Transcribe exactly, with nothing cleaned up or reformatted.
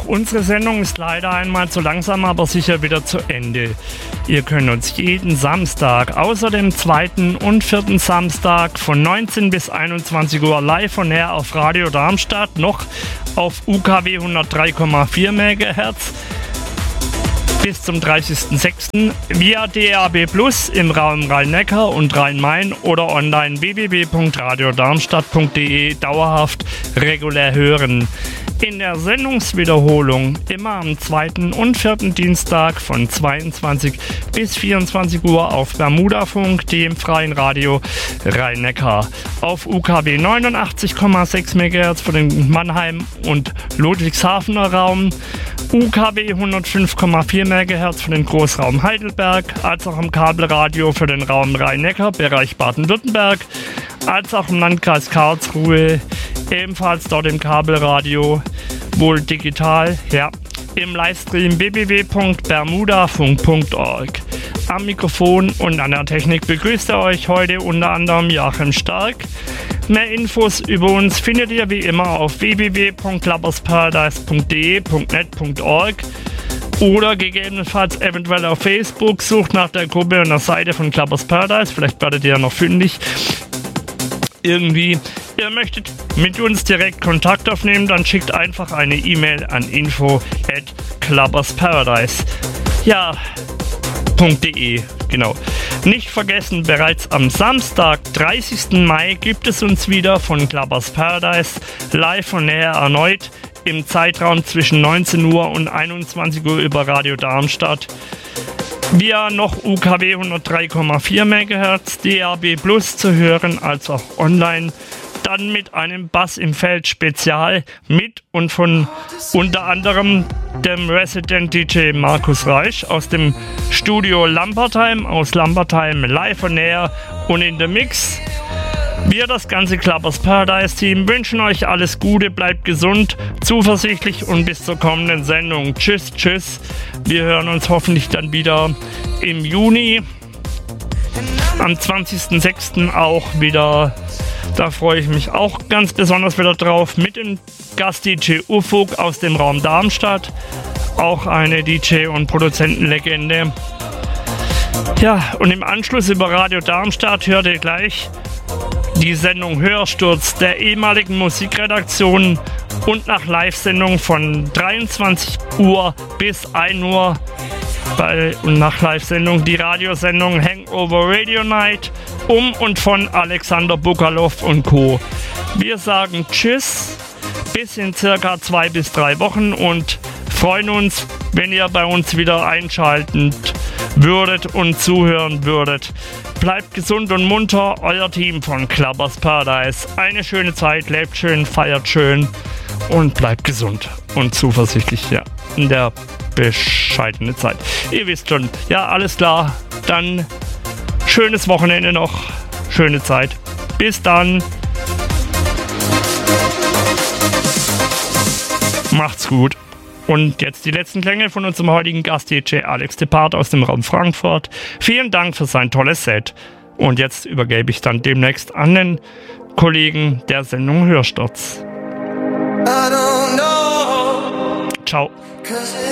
Auch unsere Sendung ist leider einmal zu langsam, aber sicher wieder zu Ende. Ihr könnt uns jeden Samstag, außer dem zweiten und vierten Samstag von neunzehn bis einundzwanzig Uhr live on air auf Radio Darmstadt, noch auf U K W hundertdrei Komma vier Megahertz bis zum dreißigsten sechsten via D A B Plus im Raum Rhein-Neckar und Rhein-Main oder online w w w punkt radio darmstadt punkt d e dauerhaft regulär hören. In der Sendungswiederholung immer am zweiten und vierten Dienstag von zweiundzwanzig bis vierundzwanzig Uhr auf Bermudafunk, dem freien Radio Rhein-Neckar. Auf U K W neunundachtzig Komma sechs Megahertz für den Mannheim- und Ludwigshafener Raum, U K W hundertfünf Komma vier Megahertz für den Großraum Heidelberg, als auch am Kabelradio für den Raum Rhein-Neckar, Bereich Baden-Württemberg, als auch im Landkreis Karlsruhe, ebenfalls dort im Kabelradio, wohl digital, ja, im Livestream w w w punkt bermudafunk punkt org. Am Mikrofon und an der Technik begrüßt er euch heute unter anderem Joachim Stark. Mehr Infos über uns findet ihr wie immer auf w w w punkt klappersparadise punkt d e punkt net punkt org oder gegebenenfalls eventuell auf Facebook. Sucht nach der Gruppe und der Seite von Klappers Paradise, vielleicht werdet ihr ja noch fündig. Irgendwie, ihr möchtet mit uns direkt Kontakt aufnehmen, dann schickt einfach eine E-Mail an info at klappersparadise. Ja, .de, genau. Nicht vergessen, bereits am Samstag, dreißigsten Mai, gibt es uns wieder von Klappers Paradise live on air erneut im Zeitraum zwischen neunzehn Uhr und einundzwanzig Uhr über Radio Darmstadt. Via noch U K W hundertdrei Komma vier Megahertz, D A B Plus zu hören, als auch online. Dann mit einem Bass im Feld Spezial mit und von unter anderem dem Resident D J Markus Reich aus dem Studio Lampertheim, aus Lampertheim live on air und in der Mix. Wir, das ganze Klappers Paradise Team, wünschen euch alles Gute, bleibt gesund, zuversichtlich und bis zur kommenden Sendung. Tschüss, tschüss. Wir hören uns hoffentlich dann wieder im Juni. Am zwanzigsten sechsten auch wieder. Da freue ich mich auch ganz besonders wieder drauf. Mit dem Gast-D J Ufuk aus dem Raum Darmstadt. Auch eine D J- und Produzentenlegende. Ja, und im Anschluss über Radio Darmstadt hört ihr gleich die Sendung Hörsturz der ehemaligen Musikredaktion und nach Live-Sendung von dreiundzwanzig Uhr bis ein Uhr bei, und nach Live-Sendung die Radiosendung Hangover Radio Night um und von Alexander Bukalow und Co. Wir sagen Tschüss bis in circa zwei bis drei Wochen und freuen uns, wenn ihr bei uns wieder einschalten würdet und zuhören würdet. Bleibt gesund und munter, euer Team von Klappers Paradise. Eine schöne Zeit, lebt schön, feiert schön und bleibt gesund und zuversichtlich, ja, in der bescheidenen Zeit. Ihr wisst schon, ja, alles klar, dann schönes Wochenende noch, schöne Zeit. Bis dann. Macht's gut. Und jetzt die letzten Klänge von unserem heutigen Gast-D J Alex Depart aus dem Raum Frankfurt. Vielen Dank für sein tolles Set. Und jetzt übergebe ich dann demnächst an den Kollegen der Sendung Hörsturz. Ciao.